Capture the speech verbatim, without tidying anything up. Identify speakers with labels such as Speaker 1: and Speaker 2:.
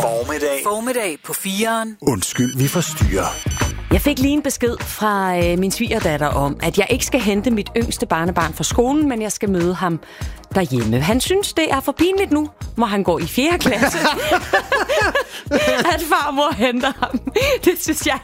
Speaker 1: Formiddag.
Speaker 2: Formiddag på fireren.
Speaker 1: Undskyld, vi forstyrrer.
Speaker 3: Jeg fik lige en besked fra øh, min svigerdatter om, at jeg ikke skal hente mit yngste barnebarn fra skolen, men jeg skal møde ham derhjemme. Han synes, det er for pinligt nu, hvor han går i fjerde klasse, at farmor henter ham. Det synes jeg